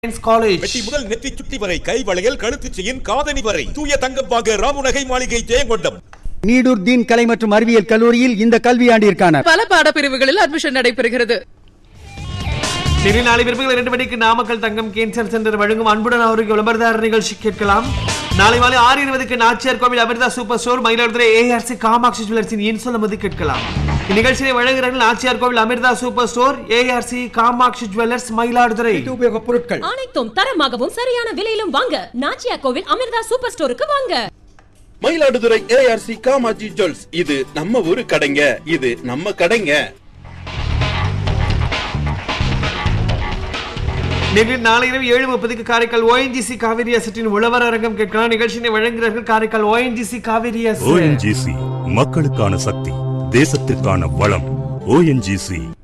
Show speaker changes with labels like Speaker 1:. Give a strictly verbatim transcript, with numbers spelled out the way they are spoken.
Speaker 1: வெட்டி முதல் நெற்றி சுட்டி வரை கை வளையல் கழுத்து செயின் காதணி வரை தூய தங்கம் வாங்க ராமுநகை மாளிகை ஜெயங்கொண்டம்.
Speaker 2: நீடூர் தீன் கலை மற்றும் அறிவியல் கல்லூரியில் இந்த கல்வியாண்டிற்கான
Speaker 3: பல பாடப்பிரிவுகளில் அட்மிஷன் நடைபெறுகிறது.
Speaker 4: நாளை பிற்பகல் இரண்டு மணிக்கு நாமக்கல் தங்கம் கேன்சர் சென்டர் வழங்கும் அன்புடன் ஆரோக்கிய விளம்பரதாரர் நிகழ்ச்சி கேட்கலாம். நாளை மாலை ஆறு இருபதுக்கு நாச்சியார் கோவில் Amrita super store Mayiladuthurai ARC Kamakshi ஜுவல்லர்ஸின் என் சொல்லும்போது கேட்கலாம். இந்நிகழ்ச்சியை வழங்குகிறார்கள் நாச்சியார் கோவில் Amrita super store ARC Kamakshi jewellers Mayiladuthurai.
Speaker 2: உபயோக பொருட்கள்
Speaker 5: அனைத்தும் தரமாகவும் சரியான விலையிலும் வாங்க நாச்சியார் கோவில் அமிர்தா சூப்பர் ஸ்டோருக்கு வாங்க.
Speaker 6: மயிலாடுதுறை ஏஆர்சி காமாட்சி ஜுவல்ஸ், இது நம்ம ஊரு கடைங்க, இது நம்ம கடைங்க.
Speaker 4: நாளை இரவு ஏழு முப்பதுக்கு காரைக்கால் ஓஎன்ஜிசி காவிரி அசட்டின் உழவர் அரங்கம் கேட்கலாம். நிகழ்ச்சியை வழங்குகிறார்கள் காரைக்கால் ஓஎன்ஜிசி காவிரி
Speaker 7: ஓஎன்ஜிசி, மக்களுக்கான சக்தி, தேசத்திற்கான வளம். ஓஎன்ஜிசி.